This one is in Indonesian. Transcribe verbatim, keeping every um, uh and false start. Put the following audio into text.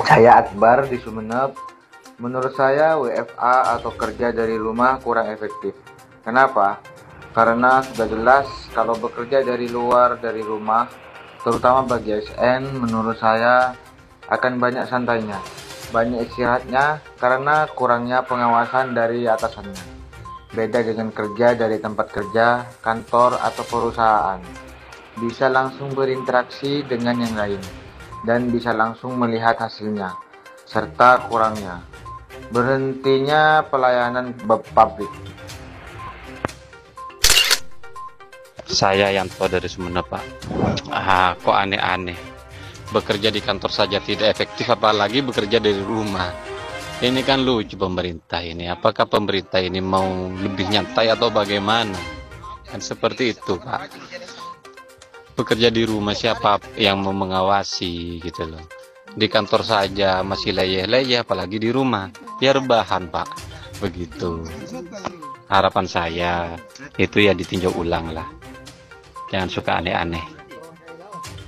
Saya Akbar di Sumeneb. Menurut saya W F A atau kerja dari rumah kurang efektif. Kenapa? Karena sudah jelas kalau bekerja dari luar dari rumah, terutama bagi A S N, menurut saya akan banyak santainya, banyak istirahatnya karena kurangnya pengawasan dari atasannya. Beda dengan kerja dari tempat kerja, kantor, atau perusahaan. Bisa langsung berinteraksi dengan yang lain dan bisa langsung melihat hasilnya, serta kurangnya berhentinya pelayanan publik. Saya Yanto dari Sumeneb, Pak. Ah, kok aneh-aneh. Bekerja di kantor saja tidak efektif, apalagi bekerja dari rumah. Ini kan lucu pemerintah ini. Apakah pemerintah ini mau lebih nyantai atau bagaimana? Kan seperti itu, Pak. Bekerja di rumah siapa yang mau mengawasi gitu loh. Di kantor saja masih leyeh-leyeh, apalagi di rumah. Ya rebahan, Pak. Begitu. Harapan saya itu ya ditinjau ulang lah. Jangan suka aneh-aneh.